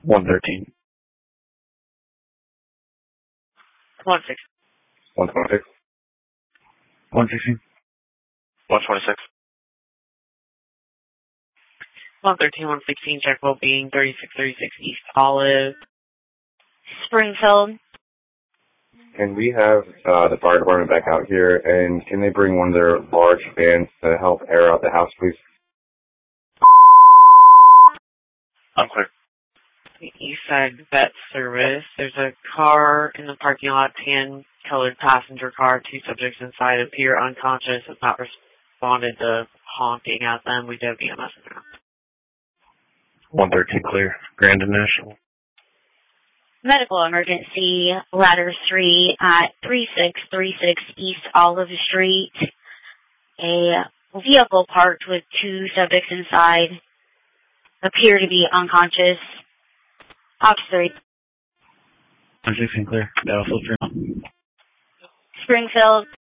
113. 116. 126. 116. 126. 113, 116, check well-being, 3636 East Olive. Springfield. Can we have the fire department back out here, and can they bring one of their large vans to help air out the house, please? I'm clear. Eastside Vet Service. There's a car in the parking lot, tan-colored passenger car. 2 subjects inside appear unconscious, have not responded to honking at them. We do have EMS in there. 113 clear. Grandin National. Medical emergency, ladder 3 at 3636 East Olive Street. A vehicle parked with 2 subjects inside appear to be unconscious. Ops 3. 116 clear. Battlefield 3. Springfield.